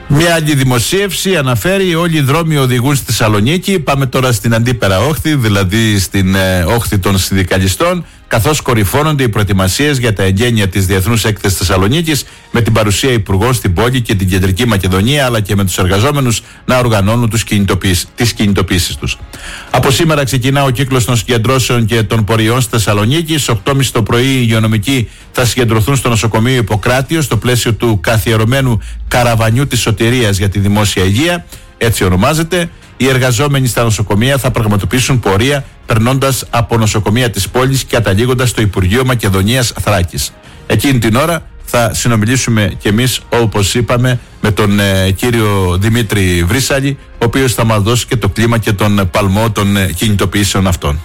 Μια άλλη δημοσίευση αναφέρει όλοι οι δρόμοι οδηγούν στη Θεσσαλονίκη. Πάμε τώρα στην αντίπερα όχθη, δηλαδή στην όχθη των συνδικαλιστών, καθώς κορυφώνονται οι προετοιμασίες για τα εγγένεια της Διεθνούς Έκθεσης Θεσσαλονίκης, με την παρουσία υπουργών στην πόλη και την Κεντρική Μακεδονία, αλλά και με τους εργαζόμενους να οργανώνουν τις κινητοποιήσεις τους. Από σήμερα ξεκινά ο κύκλος των συγκεντρώσεων και των πορειών στη Θεσσαλονίκη. Στις 8.30 το πρωί οι υγειονομικοί θα συγκεντρωθούν στο νοσοκομείο Ιπποκράτειο στο πλαίσιο του καθιερωμένου καραβανιού της σωτηρίας για τη δημόσια υγεία, έτσι ονομάζεται. Οι εργαζόμενοι στα νοσοκομεία θα πραγματοποιήσουν πορεία περνώντας από νοσοκομεία της πόλης και καταλήγοντας στο Υπουργείο Μακεδονίας Θράκης. Εκείνη την ώρα θα συνομιλήσουμε κι εμείς, όπως είπαμε, με τον κύριο Δημήτρη Βρύσαλη, ο οποίος θα μας δώσει και το κλίμα και τον παλμό των κινητοποιήσεων αυτών.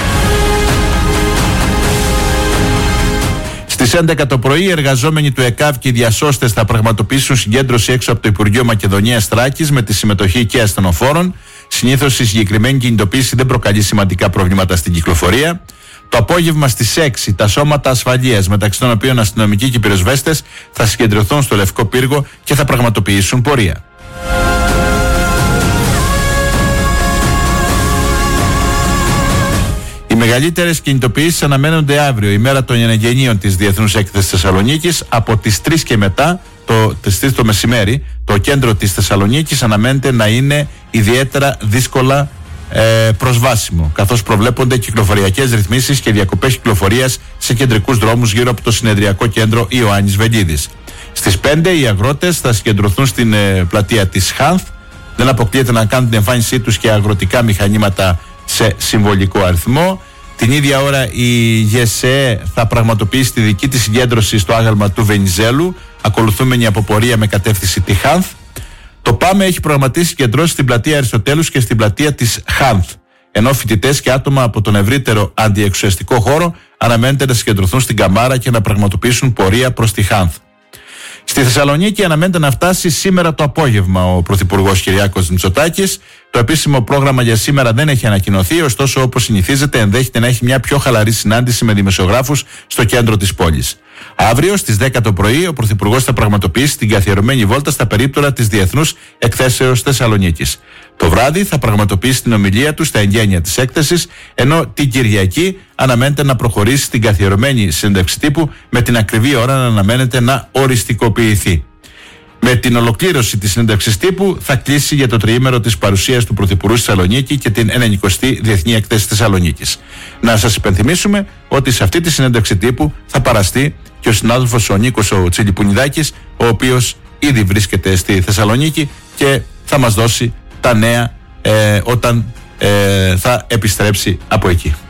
Στις 11 το πρωί, οι εργαζόμενοι του ΕΚΑΒ και οι διασώστες θα πραγματοποιήσουν συγκέντρωση έξω από το Υπουργείο Μακεδονίας Θράκης με τη συμμετοχή και ασθενοφόρων. Συνήθως η συγκεκριμένη κινητοποίηση δεν προκαλεί σημαντικά προβλήματα στην κυκλοφορία. Το απόγευμα στις 6 τα σώματα ασφαλείας, μεταξύ των οποίων αστυνομικοί και πυροσβέστες, θα συγκεντρωθούν στο Λευκό Πύργο και θα πραγματοποιήσουν πορεία. Οι μεγαλύτερες κινητοποιήσεις αναμένονται αύριο, ημέρα των γενεγενείων της Διεθνούς Έκθεσης Θεσσαλονίκης, από τις 3 και μετά, τις 3 το μεσημέρι. Το κέντρο της Θεσσαλονίκης αναμένεται να είναι ιδιαίτερα δύσκολα προσβάσιμο, καθώς προβλέπονται κυκλοφοριακές ρυθμίσεις και διακοπές κυκλοφορίας σε κεντρικούς δρόμους γύρω από το συνεδριακό κέντρο Ιωάννης Βελίδης. Στις 5 οι αγρότες θα συγκεντρωθούν στην πλατεία της Χάνθ. Δεν αποκλείεται να κάνουν την εμφάνισή τους και αγροτικά μηχανήματα σε συμβολικό αριθμό. Την ίδια ώρα η ΓΕΣΕ θα πραγματοποιήσει τη δική της συγκέντρωση στο άγαλμα του Βενιζέλου, ακολουθούμενη από πορεία με κατεύθυνση τη Χάνθ. Το ΠΑΜΕ έχει προγραμματίσει συγκεντρώσεις στην πλατεία Αριστοτέλους και στην πλατεία της Χάνθ, ενώ φοιτητές και άτομα από τον ευρύτερο αντιεξουσιαστικό χώρο αναμένεται να συγκεντρωθούν στην Καμάρα και να πραγματοποιήσουν πορεία προς τη Χάνθ. Στη Θεσσαλονίκη αναμένεται να φτάσει σήμερα το απόγευμα ο Πρωθυπουργός Κυριάκος Μητσοτάκης. Το επίσημο πρόγραμμα για σήμερα δεν έχει ανακοινωθεί, ωστόσο, όπως συνηθίζεται, ενδέχεται να έχει μια πιο χαλαρή συνάντηση με δημοσιογράφους στο κέντρο της πόλης. Αύριο στις 10 το πρωί ο Πρωθυπουργός θα πραγματοποιήσει την καθιερωμένη βόλτα στα περίπτωρα της Διεθνούς Εκθέσεως Θεσσαλονίκης. Το βράδυ θα πραγματοποιήσει την ομιλία του στα εγγένεια της έκθεσης, ενώ την Κυριακή αναμένεται να προχωρήσει στην καθιερωμένη συνέντευξη τύπου, με την ακριβή ώρα να αναμένεται να οριστικοποιηθεί. Με την ολοκλήρωση της συνέντευξης τύπου θα κλείσει για το τριήμερο της παρουσίας του Πρωθυπουργού στη Θεσσαλονίκη και την 90η Διεθνή Εκθέση Θεσσαλονίκης. Να σας υπενθυμίσουμε ότι σε αυτή τη συνέντευξη τύπου θα παραστεί και ο συνάδελφος ο Νίκος ο Τσιλιπουνιδάκης, ο οποίος ήδη βρίσκεται στη Θεσσαλονίκη και θα μας δώσει τα νέα όταν θα επιστρέψει από εκεί.